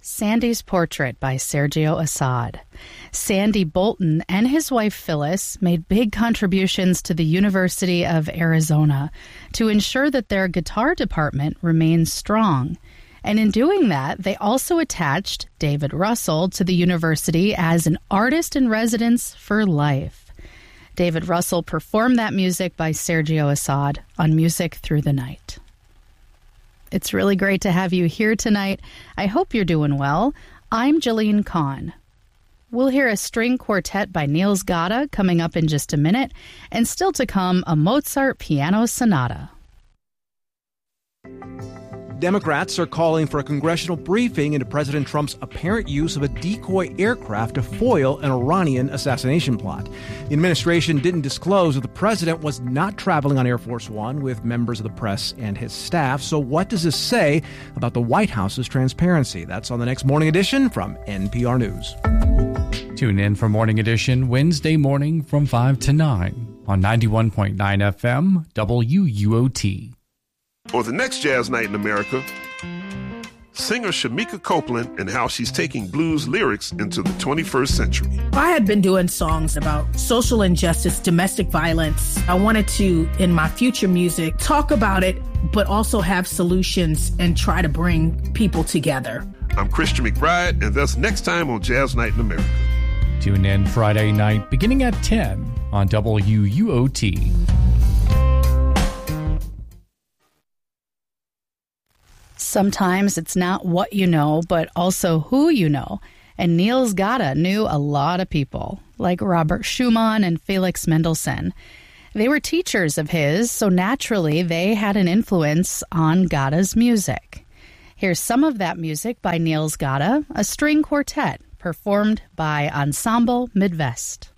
Sandy's Portrait by Sergio Assad. Sandy Bolton and his wife Phyllis made big contributions to the University of Arizona to ensure that their guitar department remains strong. And in doing that, they also attached David Russell to the university as an artist in residence for life. David Russell performed that music by Sergio Assad on Music Through the Night. It's really great to have you here tonight. I hope you're doing well. I'm Jolene Kahn. We'll hear a string quartet by Niels Gade coming up in just a minute, and still to come, a Mozart piano sonata. Democrats are calling for a congressional briefing into President Trump's apparent use of a decoy aircraft to foil an Iranian assassination plot. The administration didn't disclose that the president was not traveling on Air Force One with members of the press and his staff. So what does this say about the White House's transparency? That's on the next Morning Edition from NPR News. Tune in for Morning Edition Wednesday morning from 5 to 9 on 91.9 FM WUOT. For the next Jazz Night in America, singer Shamika Copeland and how she's taking blues lyrics into the 21st century. I had been doing songs about social injustice, domestic violence. I wanted to, in my future music, talk about it, but also have solutions and try to bring people together. I'm Christian McBride, and that's next time on Jazz Night in America. Tune in Friday night beginning at 10 on WUOT. Sometimes it's not what you know, but also who you know. And Niels Gade knew a lot of people, like Robert Schumann and Felix Mendelssohn. They were teachers of his, so naturally they had an influence on Gade's music. Here's some of that music by Niels Gade, a string quartet performed by Ensemble Midwest.